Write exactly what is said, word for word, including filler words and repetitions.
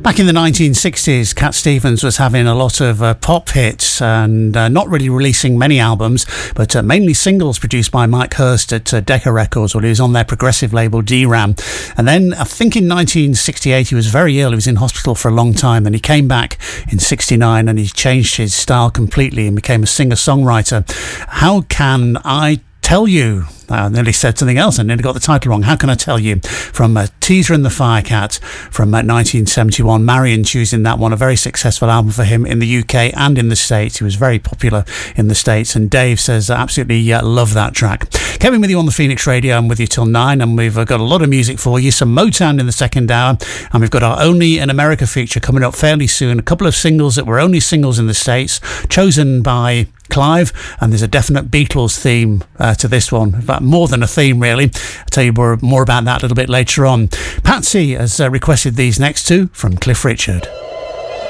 Back in the nineteen sixties, Cat Stevens was having a lot of uh, pop hits and uh, not really releasing many albums, but uh, mainly singles produced by Mike Hurst at uh, Decca Records, while he was on their progressive label D RAM. And then I think in nineteen sixty-eight he was very ill. He was in hospital for a long time. Then he came back in sixty-nine and he changed his style completely and became a singer-songwriter. How Can I Tell You? I nearly said something else. I nearly got the title wrong. How Can I Tell You? From uh, Teaser and the Firecat from uh, nineteen seventy-one. Marion choosing that one. A very successful album for him in the U K and in the States. He was very popular in the States. And Dave says, absolutely uh, love that track. Kevin with you on the Phoenix Radio. I'm with you till nine. And we've uh, got a lot of music for you. Some Motown in the second hour. And we've got our Only in America feature coming up fairly soon. A couple of singles that were only singles in the States, chosen by Clive, and there's a definite Beatles theme uh, to this one. In fact, more than a theme, really. I'll tell you more, more about that a little bit later on. Patsy has uh, requested these next two from Cliff Richard.